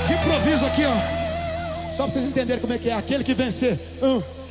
De improviso aqui, ó. Só pra vocês entenderem como é que é. Aquele que vencer.